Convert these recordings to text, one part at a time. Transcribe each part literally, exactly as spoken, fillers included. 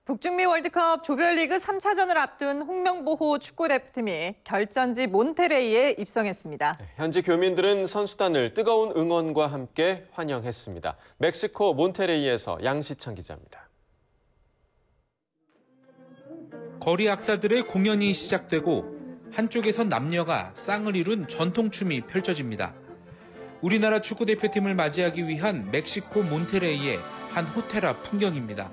북중미 월드컵 조별리그 삼 차전을 앞둔 홍명보호 축구대표팀이 결전지 몬테레이에 입성했습니다. 현지 교민들은 선수단을 뜨거운 응원과 함께 환영했습니다. 멕시코 몬테레이에서 양시창 기자입니다. 거리 악사들의 공연이 시작되고 한쪽에서 남녀가 쌍을 이룬 전통춤이 펼쳐집니다. 우리나라 축구대표팀을 맞이하기 위한 멕시코 몬테레이의 한 호텔 앞 풍경입니다.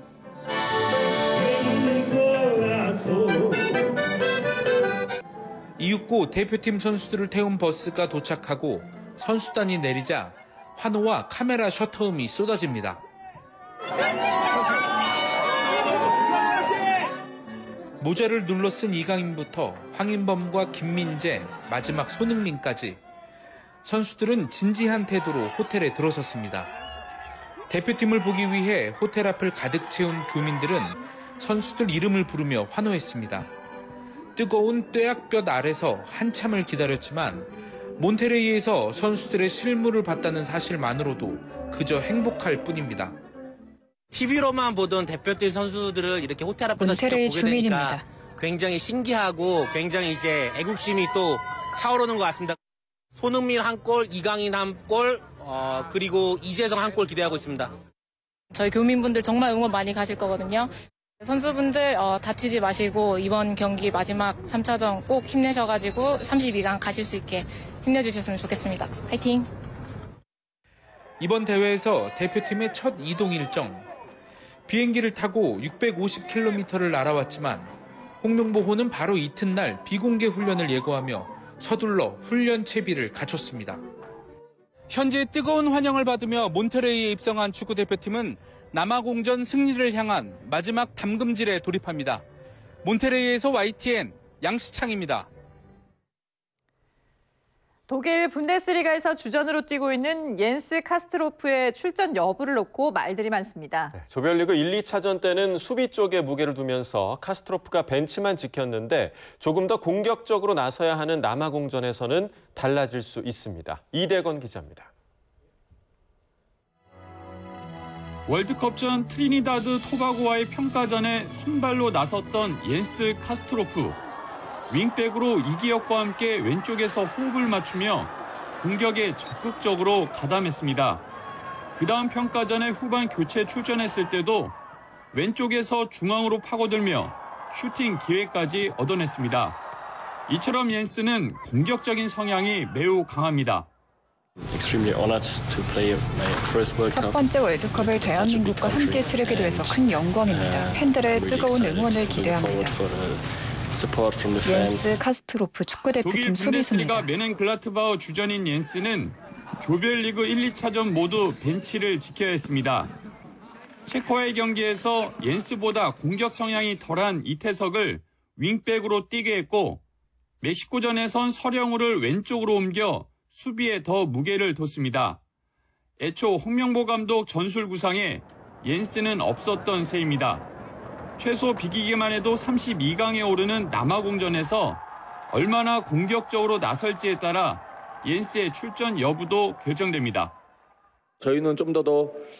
이윽고 대표팀 선수들을 태운 버스가 도착하고 선수단이 내리자 환호와 카메라 셔터음이 쏟아집니다. 모자를 눌러 쓴 이강인부터 황인범과 김민재, 마지막 손흥민까지 선수들은 진지한 태도로 호텔에 들어섰습니다. 대표팀을 보기 위해 호텔 앞을 가득 채운 교민들은 선수들 이름을 부르며 환호했습니다. 뜨거운 뙤약볕 아래서 한참을 기다렸지만 몬테레이에서 선수들의 실물을 봤다는 사실만으로도 그저 행복할 뿐입니다. 티비로만 보던 대표팀 선수들을 이렇게 호텔 앞에서 직접 보게 주민입니다. 되니까 굉장히 신기하고 굉장히 이제 애국심이 또 차오르는 것 같습니다. 손흥민 한 골, 이강인 한 골, 어, 그리고 이재성 한 골 기대하고 있습니다. 저희 교민분들 정말 응원 많이 가실 거거든요. 선수분들 어, 다치지 마시고 이번 경기 마지막 삼 차전 꼭 힘내셔가지고 삼십이 강 가실 수 있게 힘내주셨으면 좋겠습니다. 화이팅! 이번 대회에서 대표팀의 첫 이동 일정. 비행기를 타고 육백오십 킬로미터를 날아왔지만 홍명보호는 바로 이튿날 비공개 훈련을 예고하며 서둘러 훈련 채비를 갖췄습니다. 현재 뜨거운 환영을 받으며 몬테레이에 입성한 축구대표팀은 남아공전 승리를 향한 마지막 담금질에 돌입합니다. 몬테레이에서 와이티엔 양시창입니다. 독일 분데스리가에서 주전으로 뛰고 있는 옌스 카스트로프의 출전 여부를 놓고 말들이 많습니다. 네, 조별리그 일, 이 차전 때는 수비 쪽에 무게를 두면서 카스트로프가 벤치만 지켰는데 조금 더 공격적으로 나서야 하는 남아공전에서는 달라질 수 있습니다. 이대건 기자입니다. 월드컵 전 트리니다드 토바고와의 평가전에 선발로 나섰던 옌스 카스트로프. 윙백으로 이기혁과 함께 왼쪽에서 호흡을 맞추며 공격에 적극적으로 가담했습니다. 그 다음 평가전에 후반 교체 출전했을 때도 왼쪽에서 중앙으로 파고들며 슈팅 기회까지 얻어냈습니다. 이처럼 옌스는 공격적인 성향이 매우 강합니다. 첫 번째 월드컵을 대한민국과 함께 치르게 돼서 큰 영광입니다. 팬들의 뜨거운 응원을 기대합니다. 옌스 카스트로프 축구대표팀 수비수입니다. 독일 분데스리가 메넨글라트바흐 주전인 옌스는 조별리그 일, 이 차전 모두 벤치를 지켜야 했습니다. 체코와의 경기에서 옌스보다 공격 성향이 덜한 이태석을 윙백으로 뛰게 했고 멕시코전에선 서령우를 왼쪽으로 옮겨 수비에 더 무게를 뒀습니다. 애초 홍명보 감독 전술 구상에 옌스는 없었던 셈입니다. 최소 비기기만 해도 삼십이 강에 오르는 남아공전에서 얼마나 공격적으로 나설지에 따라 옌스의 출전 여부도 결정됩니다. 저희는 좀 더 더